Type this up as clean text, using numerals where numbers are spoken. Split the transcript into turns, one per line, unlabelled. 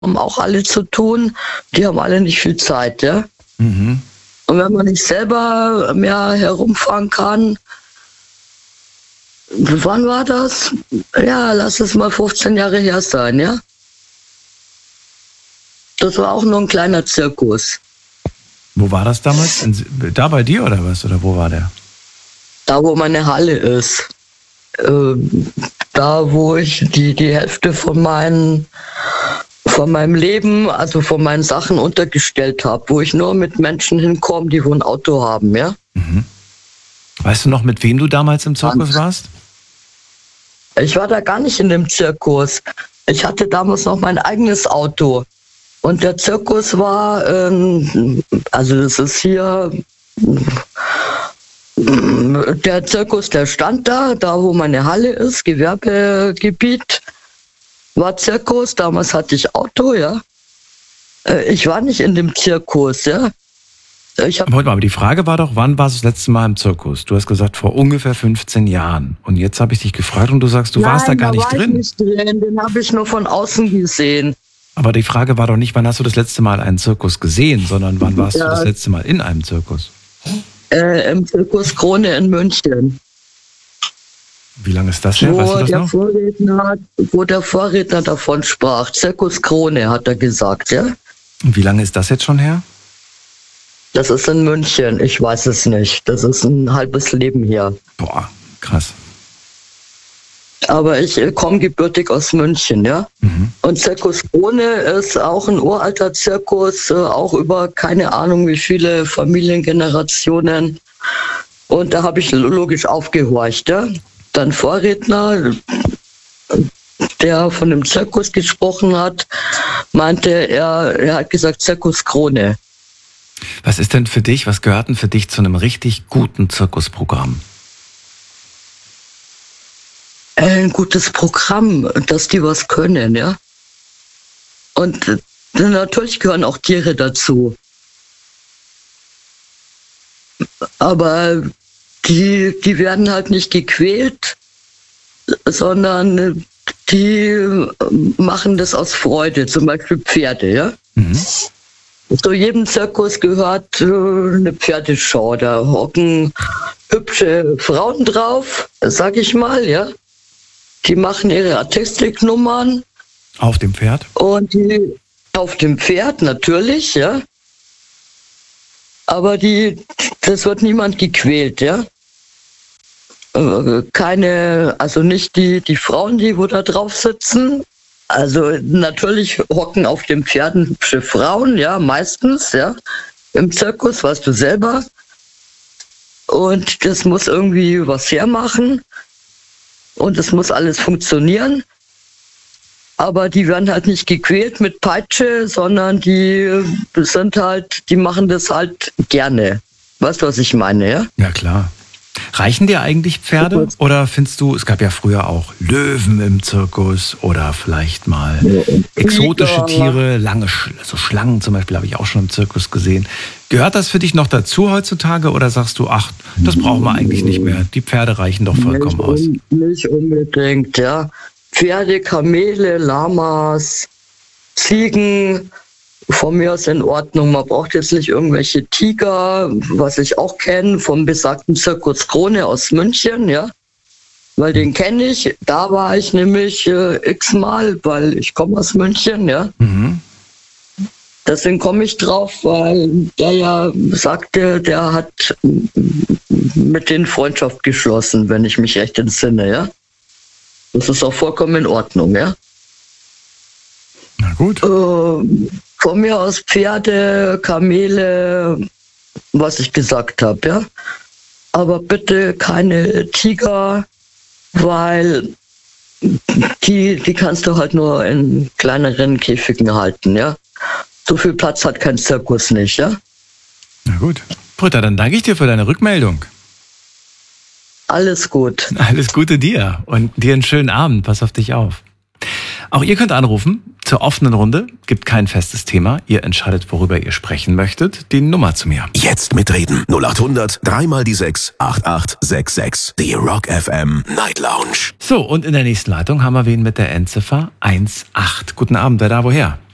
haben auch alle zu tun. Die haben alle nicht viel Zeit, ja.
Mhm.
Und wenn man nicht selber mehr herumfahren kann, wann war das? Ja, lass es mal 15 Jahre her sein, ja. Das war auch nur ein kleiner Zirkus.
Wo war das damals? Da bei dir oder was? Oder wo war der?
Da, wo meine Halle ist. Da, wo ich die Hälfte von meinem Leben, also von meinen Sachen untergestellt habe, wo ich nur mit Menschen hinkomme, die wo ein Auto haben, ja.
Mhm. Weißt du noch, mit wem du damals im Zirkus warst?
Ich war da gar nicht in dem Zirkus. Ich hatte damals noch mein eigenes Auto. Und der Zirkus war, also das ist hier, der Zirkus, der stand da wo meine Halle ist, Gewerbegebiet, war Zirkus. Damals hatte ich Auto, ja. Ich war nicht in dem Zirkus, ja.
Aber die Frage war doch, wann warst du das letzte Mal im Zirkus? Du hast gesagt, vor ungefähr 15 Jahren. Und jetzt habe ich dich gefragt und du sagst, du warst da gar nicht drin.
Nicht drin. Den habe ich nur von außen gesehen.
Aber die Frage war doch nicht, wann hast du das letzte Mal einen Zirkus gesehen, sondern wann warst du das letzte Mal in einem Zirkus?
Im Zirkus Krone in München.
Wie lange ist das her? Weißt du das noch?
Wo der Vorredner davon sprach. Zirkus Krone, hat er gesagt, ja?
Und wie lange ist das jetzt schon her?
Das ist in München, ich weiß es nicht. Das ist ein halbes Leben hier.
Boah, krass.
Aber ich komme gebürtig aus München, ja.
Mhm.
Und Zirkus Krone ist auch ein uralter Zirkus, auch über keine Ahnung wie viele Familiengenerationen. Und da habe ich logisch aufgehorcht, ja. Dann Vorredner, der von dem Zirkus gesprochen hat, meinte, er hat gesagt Zirkus Krone.
Was ist denn für dich, was gehört denn für dich zu einem richtig guten Zirkusprogramm?
Ein gutes Programm, dass die was können, ja. Und natürlich gehören auch Tiere dazu. Aber die werden halt nicht gequält, sondern die machen das aus Freude, zum Beispiel Pferde, ja.
Mhm.
Zu jedem Zirkus gehört eine Pferdeschau. Da hocken hübsche Frauen drauf, sag ich mal, ja. Die machen ihre Artistiknummern.
Auf dem Pferd?
Und die auf dem Pferd natürlich, ja. Aber das wird niemand gequält, ja. Also nicht die Frauen, die wo da drauf sitzen. Also natürlich hocken auf den Pferden hübsche Frauen, ja, meistens, ja. Im Zirkus, weißt du selber. Und das muss irgendwie was hermachen. Und es muss alles funktionieren. Aber die werden halt nicht gequält mit Peitsche, sondern die machen das halt gerne. Weißt du, was ich meine, ja?
Ja, klar. Reichen dir eigentlich Pferde? Oder findest du, es gab ja früher auch Löwen im Zirkus oder vielleicht mal exotische Tiere, so Schlangen zum Beispiel habe ich auch schon im Zirkus gesehen. Gehört das für dich noch dazu heutzutage oder sagst du, ach, das brauchen wir eigentlich nicht mehr, die Pferde reichen doch vollkommen aus?
Nicht unbedingt, ja. Pferde, Kamele, Lamas, Ziegen, von mir aus in Ordnung. Man braucht jetzt nicht irgendwelche Tiger, was ich auch kenne, vom besagten Zirkus Krone aus München, ja. Weil den kenne ich. Da war ich nämlich x-mal, weil ich komme aus München, ja.
Mhm.
Deswegen komme ich drauf, weil der ja sagte, der hat mit denen Freundschaft geschlossen, wenn ich mich recht entsinne, ja. Das ist auch vollkommen in Ordnung, ja.
Na gut.
Von mir aus Pferde, Kamele, was ich gesagt habe, ja. Aber bitte keine Tiger, weil die kannst du halt nur in kleineren Käfigen halten, ja. So viel Platz hat kein Zirkus nicht, ja.
Na gut. Britta, dann danke ich dir für deine Rückmeldung.
Alles gut.
Alles Gute dir und dir einen schönen Abend. Pass auf dich auf. Auch ihr könnt anrufen zur offenen Runde. Gibt kein festes Thema. Ihr entscheidet, worüber ihr sprechen möchtet. Die Nummer zu mir.
Jetzt mitreden. 0800 3 die 6 8866. Die Rock FM Night Lounge.
So, und in der nächsten Leitung haben wir wen mit der Endziffer 18. Guten Abend, wer da woher?